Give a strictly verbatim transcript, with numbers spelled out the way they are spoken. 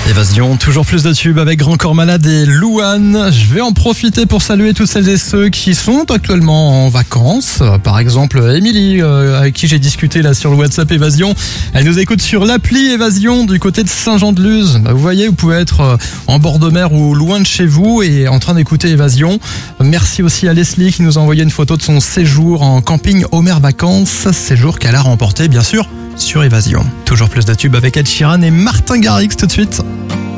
Évasion, toujours plus de tubes avec Grand Corps Malade et Louane. Je vais en profiter pour saluer toutes celles et ceux qui sont actuellement en vacances. Par exemple, Émilie, euh, avec qui j'ai discuté là sur le WhatsApp Évasion. Elle nous écoute sur l'appli Évasion du côté de Saint-Jean-de-Luz. Bah, vous voyez, vous pouvez être euh, en bord de mer ou loin de chez vous et en train d'écouter Évasion. Merci aussi à Leslie qui nous a envoyé une photo de son séjour en camping Homer Vacances. Séjour qu'elle a remporté, bien sûr, sur Évasion. Toujours plus de tubes avec Ed Sheeran et Martin Garrix tout de suite.